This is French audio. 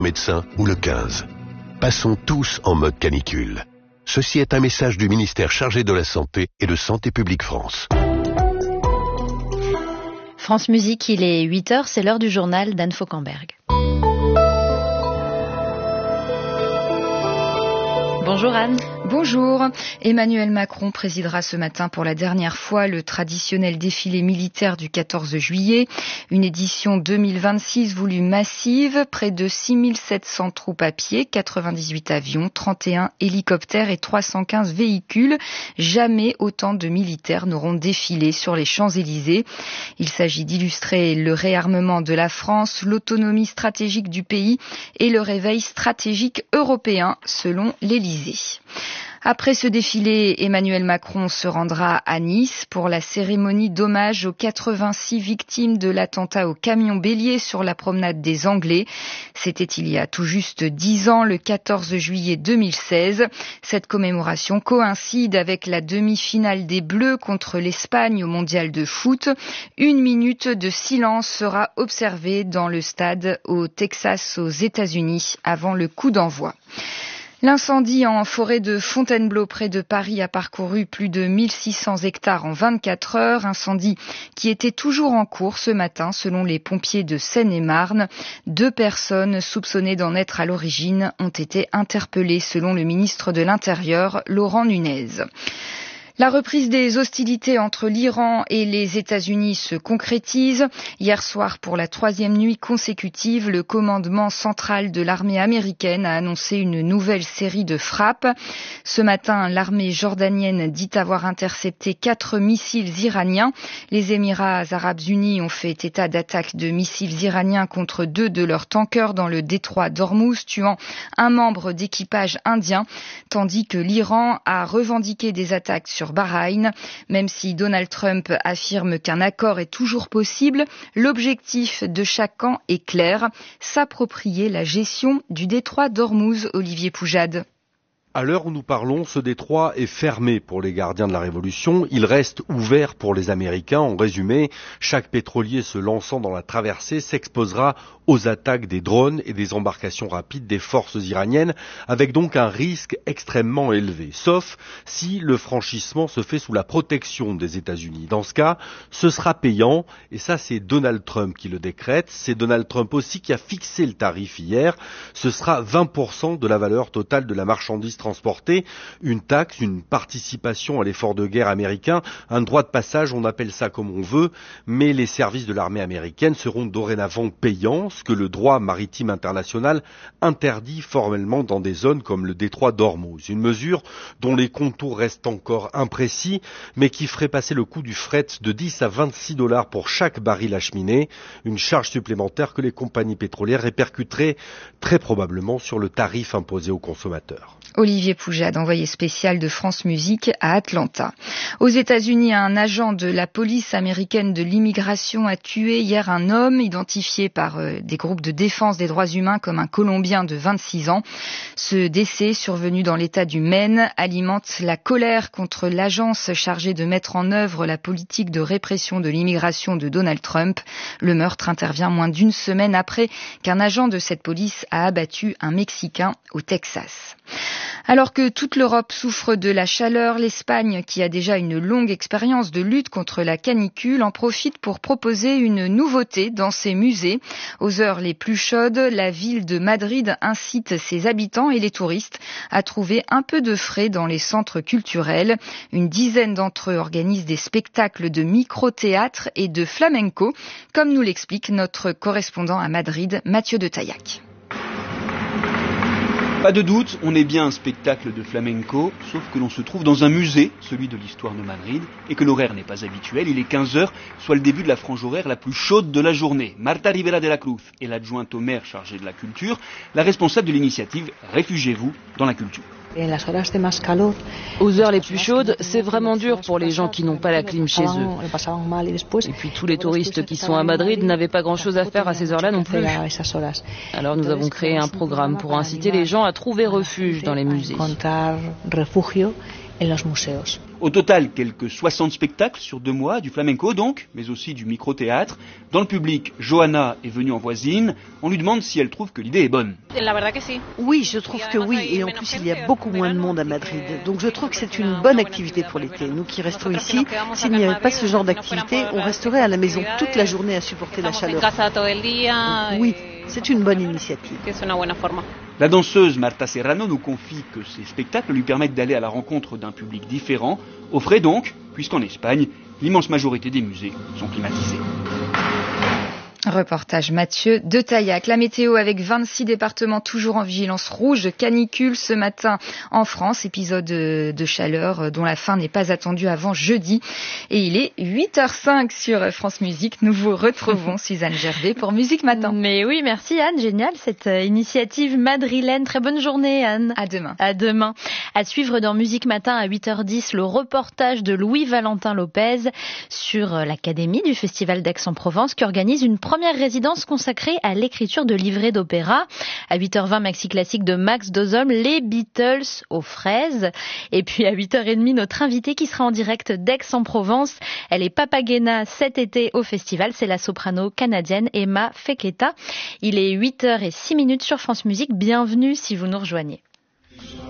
médecin ou le 15. Passons tous en mode canicule. Ceci est un message du ministère chargé de la Santé et de Santé publique France. France Musique, il est 8h, c'est l'heure du journal d'Anne Fauquemberg. Bonjour Anne. Bonjour. Emmanuel Macron présidera ce matin pour la dernière fois le traditionnel défilé militaire du 14 juillet. Une édition 2026 voulue massive, près de 6700 troupes à pied, 98 avions, 31 hélicoptères et 315 véhicules. Jamais autant de militaires n'auront défilé sur les Champs-Élysées. Il s'agit d'illustrer le réarmement de la France, l'autonomie stratégique du pays et le réveil stratégique européen, selon l'Élysée. Après ce défilé, Emmanuel Macron se rendra à Nice pour la cérémonie d'hommage aux 86 victimes de l'attentat au camion bélier sur la promenade des Anglais. C'était il y a tout juste 10 ans, le 14 juillet 2016. Cette commémoration coïncide avec la demi-finale des Bleus contre l'Espagne au mondial de foot. 1 minute de silence sera observée dans le stade au Texas aux États-Unis avant le coup d'envoi. L'incendie en forêt de Fontainebleau près de Paris a parcouru plus de 1600 hectares en 24 heures. Incendie qui était toujours en cours ce matin selon les pompiers de Seine-et-Marne. 2 personnes soupçonnées d'en être à l'origine ont été interpellées selon le ministre de l'Intérieur, Laurent Nunez. La reprise des hostilités entre l'Iran et les États-Unis se concrétise. Hier soir, pour la 3e nuit consécutive, le commandement central de l'armée américaine a annoncé une nouvelle série de frappes. Ce matin, l'armée jordanienne dit avoir intercepté 4 missiles iraniens. Les Émirats arabes unis ont fait état d'attaques de missiles iraniens contre 2 de leurs tankers dans le détroit d'Ormuz, tuant un membre d'équipage indien, tandis que l'Iran a revendiqué des attaques sur Bahreïn. Même si Donald Trump affirme qu'un accord est toujours possible, l'objectif de chaque camp est clair, s'approprier la gestion du détroit d'Ormuz. Olivier Poujade. À l'heure où nous parlons, ce détroit est fermé pour les gardiens de la Révolution. Il reste ouvert pour les Américains. En résumé, chaque pétrolier se lançant dans la traversée s'exposera aux attaques des drones et des embarcations rapides des forces iraniennes, avec donc un risque extrêmement élevé, sauf si le franchissement se fait sous la protection des États-Unis. Dans ce cas, ce sera payant, et ça c'est Donald Trump qui le décrète. C'est Donald Trump aussi qui a fixé le tarif hier. Ce sera 20% de la valeur totale de la marchandise transportée, une taxe, une participation à l'effort de guerre américain, un droit de passage, on appelle ça comme on veut, mais les services de l'armée américaine seront dorénavant payants, ce que le droit maritime international interdit formellement dans des zones comme le détroit d'Ormuz. Une mesure dont les contours restent encore imprécis, mais qui ferait passer le coût du fret de 10 à 26 $ pour chaque baril acheminé, une charge supplémentaire que les compagnies pétrolières répercuteraient très probablement sur le tarif imposé aux consommateurs. Olivier Poujade, envoyé spécial de France Musique à Atlanta. Aux États-Unis, un agent de la police américaine de l'immigration a tué hier un homme identifié par des groupes de défense des droits humains comme un Colombien de 26 ans. Ce décès, survenu dans l'État du Maine, alimente la colère contre l'agence chargée de mettre en œuvre la politique de répression de l'immigration de Donald Trump. Le meurtre intervient moins d'1 semaine après qu'un agent de cette police a abattu un Mexicain au Texas. Alors que toute l'Europe souffre de la chaleur, l'Espagne, qui a déjà une longue expérience de lutte contre la canicule, en profite pour proposer une nouveauté dans ses musées. Aux heures les plus chaudes, la ville de Madrid incite ses habitants et les touristes à trouver un peu de frais dans les centres culturels. Une dizaine d'entre eux organisent des spectacles de micro-théâtre et de flamenco, comme nous l'explique notre correspondant à Madrid, Mathieu de Taillac. Pas de doute, on est bien un spectacle de flamenco, sauf que l'on se trouve dans un musée, celui de l'histoire de Madrid, et que l'horaire n'est pas habituel. Il est 15h, soit le début de la frange horaire la plus chaude de la journée. Marta Rivera de la Cruz est l'adjointe au maire chargée de la culture, la responsable de l'initiative Réfugiez-vous dans la culture. Aux heures les plus chaudes, c'est vraiment dur pour les gens qui n'ont pas la clim chez eux. Et puis tous les touristes qui sont à Madrid n'avaient pas grand-chose à faire à ces heures-là non plus. Alors nous avons créé un programme pour inciter les gens à trouver refuge dans les musées. Au total, quelques 60 spectacles sur 2 mois, du flamenco donc, mais aussi du micro-théâtre. Dans le public, Johanna est venue en voisine. On lui demande si elle trouve que l'idée est bonne. Oui, je trouve que oui, et en plus il y a beaucoup moins de monde à Madrid. Donc je trouve que c'est une bonne activité pour l'été. Nous qui restons ici, s'il n'y avait pas ce genre d'activité, on resterait à la maison toute la journée à supporter la chaleur. Oui, c'est une bonne initiative. La danseuse Marta Serrano nous confie que ces spectacles lui permettent d'aller à la rencontre d'un public différent, au frais donc, puisqu'en Espagne, l'immense majorité des musées sont climatisés. Reportage Mathieu de Taillac. La météo avec 26 départements toujours en vigilance rouge, canicule ce matin en France, épisode de chaleur dont la fin n'est pas attendue avant jeudi. Et il est 8h05 sur France Musique. Nous vous retrouvons Suzanne Gervais pour Musique Matin. Mais oui, merci Anne, génial cette initiative madrilène. Très bonne journée Anne. À demain. À demain. À suivre dans Musique Matin à 8h10, le reportage de Louis-Valentin Lopez sur l'Académie du Festival d'Aix-en-Provence qui organise une première résidence consacrée à l'écriture de livrets d'opéra. À 8h20, maxi classique de Max Dozom, les Beatles aux fraises. Et puis à 8h30, notre invitée qui sera en direct d'Aix-en-Provence. Elle est Papagena cet été au festival. C'est la soprano canadienne Emma Feketa. Il est 8h06 sur France Musique. Bienvenue si vous nous rejoignez.